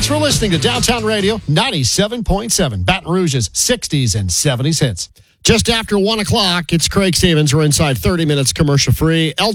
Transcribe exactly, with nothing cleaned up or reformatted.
for listening to Downtown Radio ninety-seven point seven, Baton Rouge's sixties and seventies hits. Just after one o'clock, it's Craig Stevens. We're inside thirty minutes commercial free.